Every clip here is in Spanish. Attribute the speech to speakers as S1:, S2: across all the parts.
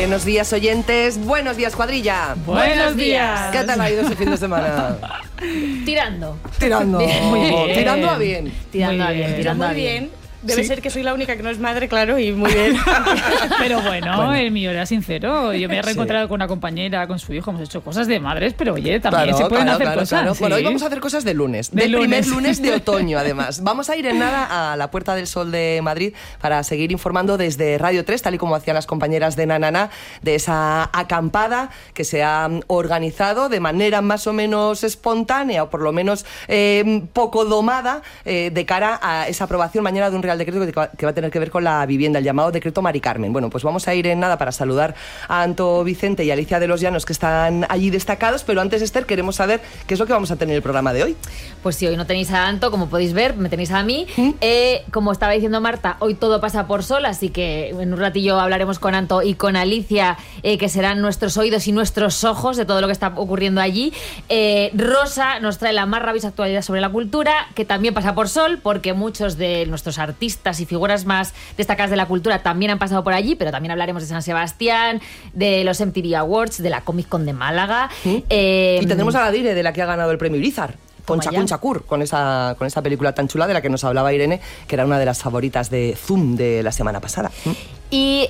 S1: Buenos días, oyentes. Buenos días, cuadrilla.
S2: Buenos días.
S1: ¿Qué tal ha ido ese fin de semana?
S2: Tirando.
S1: Muy bien. Tirando a bien.
S2: Tirando a bien.
S3: Debe ser que soy la única que no es madre, claro, y muy bien.
S2: Pero bueno, el mío era sincero. Yo me he reencontrado con una compañera, con su hijo, hemos hecho cosas de madres, pero oye, también se pueden hacer cosas. Claro.
S1: Sí. Bueno, hoy vamos a hacer cosas de lunes, del primer lunes de otoño, además. Vamos a ir en nada a la Puerta del Sol de Madrid para seguir informando desde Radio 3, tal y como hacían las compañeras de Nananá, de esa acampada que se ha organizado de manera más o menos espontánea, o por lo menos poco domada, de cara a esa aprobación mañana de un Real Decreto que va a tener que ver con la vivienda, el llamado Decreto Mari Carmen. Bueno, pues vamos a ir en nada para saludar a Anto Vicente y Alicia de los Llanos, que están allí destacados, pero antes, Esther, queremos saber qué es lo que vamos a tener en el programa de hoy.
S4: Pues sí, hoy no tenéis a Anto, como podéis ver, me tenéis a mí. Como estaba diciendo Marta, hoy todo pasa por sol, así que en un ratillo hablaremos con Anto y con Alicia, que serán nuestros oídos y nuestros ojos de todo lo que está ocurriendo allí. Rosa nos trae la más rabiosa actualidad sobre la cultura, que también pasa por sol, porque muchos de nuestros artistas y figuras más destacadas de la cultura también han pasado por allí, pero también hablaremos de San Sebastián, de los MTV Awards, de la Comic Con de Málaga.
S1: Y tendremos a la Dire, de la que ha ganado el premio Irizar, con Chakun Chakur, con esa película tan chula de la que nos hablaba Irene, que era una de las favoritas de Zoom de la semana pasada.
S4: Y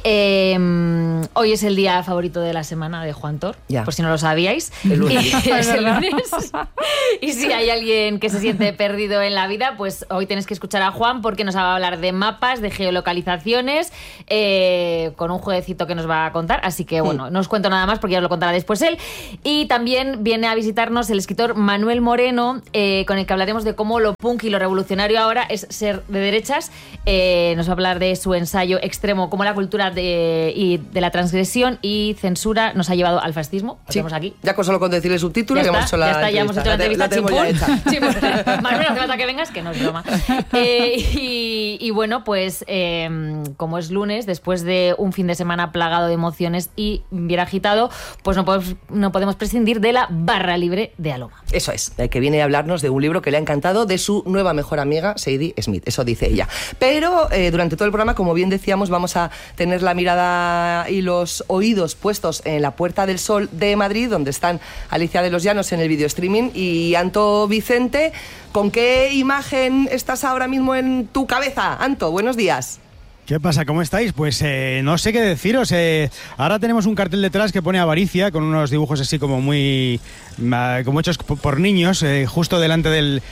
S4: hoy es el día favorito de la semana de Juan Tor, por si no lo sabíais.
S1: El lunes.
S4: Es el lunes. Y si hay alguien que se siente perdido en la vida, pues hoy tenéis que escuchar a Juan, porque nos va a hablar de mapas, de geolocalizaciones, con un jueguecito que nos va a contar. Así que bueno, no os cuento nada más porque ya os lo contará después él. Y también viene a visitarnos el escritor Manuel Moreno, con el que hablaremos de cómo lo punk y lo revolucionario ahora es ser de derechas. Nos va a hablar de su ensayo extremo, como la cultura de la transgresión y censura nos ha llevado al fascismo. Lo tenemos aquí.
S1: Ya con solo con decirle subtítulos, ya hemos hecho la entrevista.
S4: Ya hemos hecho la entrevista.
S1: Hecha.
S4: Manuel, hace falta que vengas, que no es broma. Y bueno, pues como es lunes, después de un fin de semana plagado de emociones y bien agitado, pues no podemos prescindir de la barra libre de Aloma.
S1: Eso es, que viene a hablarnos de un libro que le ha encantado de su nueva mejor amiga, Sadie Smith. Eso dice ella. Pero durante todo el programa, como bien decíamos, vamos a tener la mirada y los oídos puestos en la Puerta del Sol de Madrid, donde están Alicia de los Llanos en el video streaming y Anto Vicente. ¿Con qué imagen estás ahora mismo en tu cabeza? Anto, buenos días.
S5: ¿Qué pasa? ¿Cómo estáis? Pues no sé qué deciros. Ahora tenemos un cartel detrás que pone Avaricia, con unos dibujos así como muy... como hechos por niños, justo delante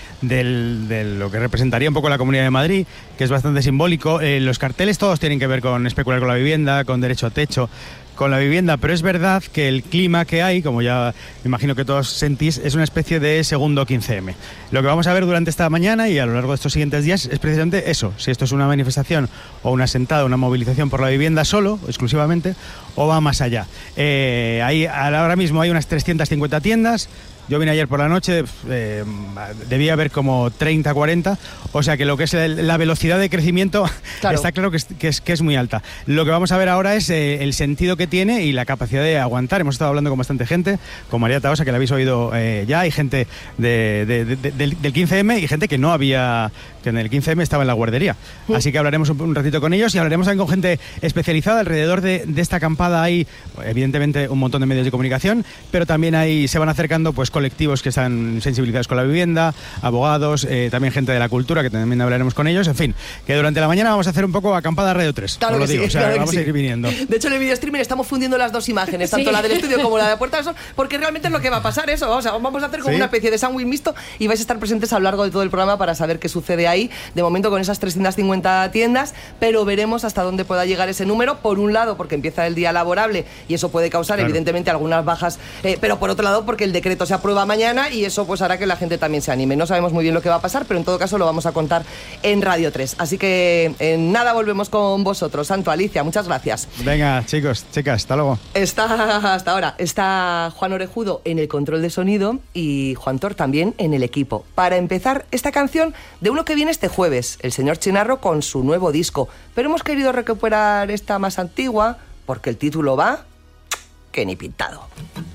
S5: de lo que representaría un poco la Comunidad de Madrid, que es bastante simbólico. Los carteles todos tienen que ver con especular con la vivienda, con derecho a techo, con la vivienda, pero es verdad que el clima que hay, como ya me imagino que todos sentís, es una especie de segundo 15M. Lo que vamos a ver durante esta mañana y a lo largo de estos siguientes días es precisamente eso, si esto es una manifestación o una sentada, una movilización por la vivienda solo, exclusivamente, o va más allá. Ahora mismo hay unas 350 tiendas. Yo vine ayer por la noche, debía haber como 30, 40, o sea que lo que es la velocidad de crecimiento, claro, está claro que es muy alta. Lo que vamos a ver ahora es el sentido que tiene y la capacidad de aguantar. Hemos estado hablando con bastante gente, con María Taosa, que la habéis oído ya, hay gente del 15M y gente que no había, que en el 15M estaba en la guardería. Así que hablaremos un ratito con ellos y hablaremos también con gente especializada. Alrededor de esta acampada hay, evidentemente, un montón de medios de comunicación, pero también se van acercando pues colectivos que están sensibilizados con la vivienda, abogados, también gente de la cultura, que también hablaremos con ellos. En fin, que durante la mañana vamos a hacer un poco acampada Radio 3.
S1: Claro que
S5: digo,
S1: sí, claro
S5: vamos a ir viniendo.
S1: De hecho, en el video streaming estamos fundiendo las dos imágenes, tanto la del estudio como la de la Puerta del Sol, porque realmente es lo que va a pasar eso. O sea, vamos a hacer como una especie de sándwich mixto y vais a estar presentes a lo largo de todo el programa para saber qué sucede ahí. De momento con esas 350 tiendas, pero veremos hasta dónde pueda llegar ese número. Por un lado, porque empieza el día laborable y eso puede causar, evidentemente, algunas bajas, pero por otro lado, porque el decreto se aprueba mañana y eso pues hará que la gente también se anime. No sabemos muy bien lo que va a pasar, pero en todo caso lo vamos a contar en Radio 3. Así que en nada volvemos con vosotros. Santo, Alicia, muchas gracias.
S5: Venga, chicos, chicas, hasta luego.
S1: Hasta ahora está Juan Orejudo en el control de sonido y Juan Tor también en el equipo. Para empezar esta canción de uno que viene este jueves, el señor Chinarro con su nuevo disco. Pero hemos querido recuperar esta más antigua porque el título va que ni pintado.